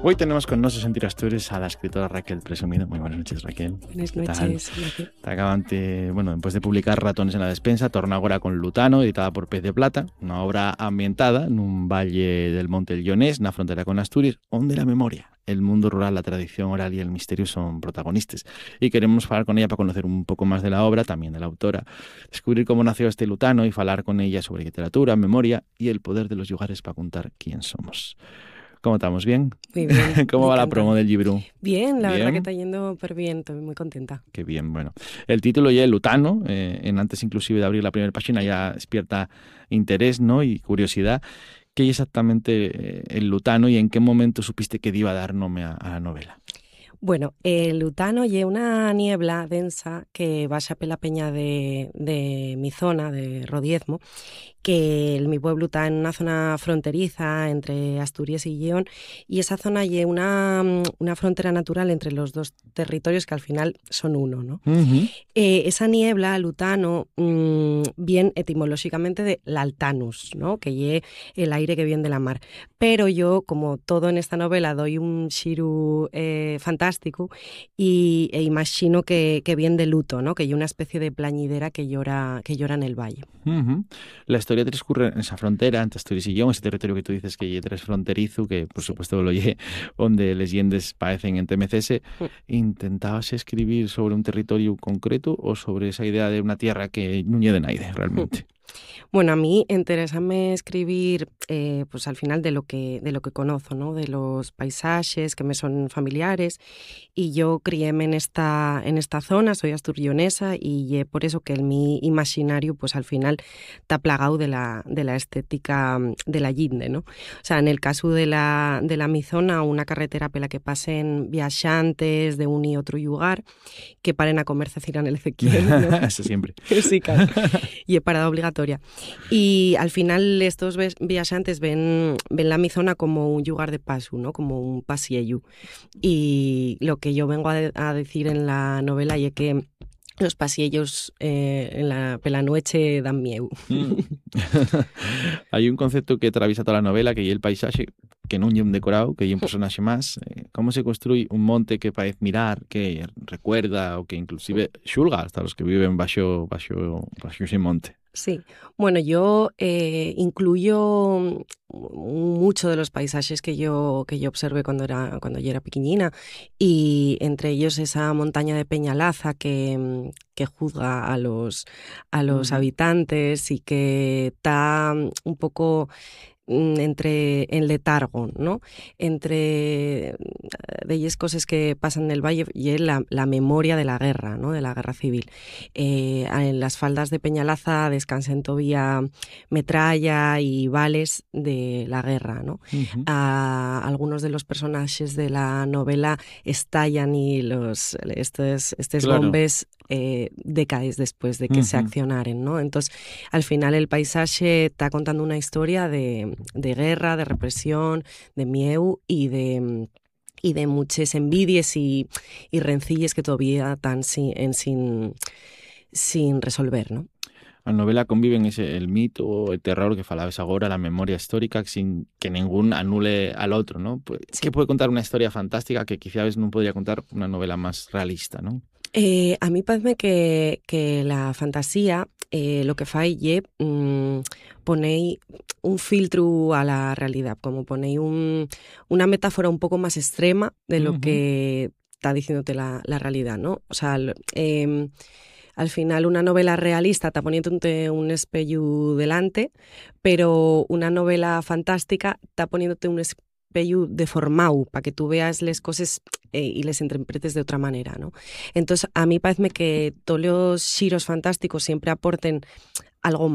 Hoy tenemos con nosotros en Tiro Asturias a la escritora Raquel Presumido. Muy buenas noches, Raquel. Buenas noches. Te acaban después de publicar Ratones en la despensa, torna agora con Lutano, editada por Pez de Plata, unha obra ambientada nun valle del Monte El Llonés, na frontera con Asturias, onde la memoria, el mundo rural, la tradición oral y el misterio son protagonistas. Y queremos falar con ella para conocer un poco más de la obra, también de la autora, descubrir cómo nació este Lutano y falar con ella sobre literatura, memoria y el poder de los lugares para contar quién somos. ¿Cómo estamos? ¿Bien? Muy bien. ¿Cómo va la promo del libro? Bien, la verdad que está yendo súper bien, estoy muy contenta. Qué bien, bueno. El título ya es Lutano, antes inclusive de abrir la primera página ya despierta interés, ¿no? Y curiosidad. ¿Qué es exactamente el Lutano y en qué momento supiste que iba a dar nombre a la novela? Bueno, el Lutano lle una niebla densa que baxa pela peña de mi zona, de Rodiezmo, que mi pueblo está en una zona fronteriza entre Asturias y Lleón, y esa zona lle una frontera natural entre los dos territorios que al final son uno, ¿no? Uh-huh. Esa niebla, Lutano, viene etimológicamente de l'altanus, ¿no? Que lle el aire que viene de la mar. Pero yo, como todo en esta novela, doy un xiru fantástico e imagino que viene de luto, ¿no? Que hay una especie de plañidera que llora en el valle. Uh-huh. La historia transcurre en esa frontera entre Asturias y Lleón, ese territorio que tú dices que es fronterizo, que por supuesto lo lle, donde les yendes parecen entremecerse. ¿Intentabas escribir sobre un territorio concreto o sobre esa idea de una tierra que no lle de naide realmente? Bueno, a mí interésame escribir pues al final de lo que conozco, ¿no? De los paisajes que me son familiares, y yo criéme en esta zona, soy asturionesa, y por eso que mi imaginario pues al final está plagado de la estética de la Llinde, ¿no? O sea, en el caso de la mi zona, una carretera pela que pasen viaxantes de un y otro lugar que paren a comer cecina en el Ezequiel, ¿no? Eso siempre. Sí, claro. Y es parada obligatoria. Y al final estos viaxantes ven la mi zona como un lugar de paso, ¿no? Como un pasiello. Y lo que yo vengo a decir en la novela es que los pasillos pela noche dan miedo. Hay un concepto que atraviesa toda la novela, que es el paisaje, que non é un decorado, que é un personaje más. ¿Cómo se construye un monte que parece mirar, que recuerda o que inclusive xulga hasta los que viven baixo ese monte? Sí, bueno, yo incluyo mucho de los paisajes que yo observé cuando yo era pequeñina, y entre ellos esa montaña de Peñalaza que juzga a los habitantes y que está un poco entre en letargo, ¿no? Entre de ellas cosas que pasan en el valle y la memoria de la guerra, ¿no? De la guerra civil. En las faldas de Peñalaza descansan todavía metralla y vales de la guerra, ¿no? Uh-huh. Algunos de los personajes de la novela estallan y estos claro. bombes décadas después de que se accionaren, ¿no? Entonces, al final el paisaje está contando una historia de guerra, de represión, de mieu y de muchas envidias y rencillas que todavía están sin resolver, ¿no? A novela conviven el mito, el terror que falabas agora, la memoria histórica, sin que ningún anule al otro, ¿no? Sí. Que puede contar una historia fantástica que quizás no podría contar una novela más realista, ¿no? A mí parece que la fantasía lo que fai é ponéis un filtro a la realidad, como ponéis una metáfora un poco más extrema de lo que está diciéndote la realidad, ¿no? O sea, al final una novela realista está poniéndote un espello delante, pero una novela fantástica está poniéndote un espello deformado para que tú veas las cosas y les interpretes de otra manera, ¿no? Entonces, a mí parece que todos los xiros fantásticos siempre aporten algo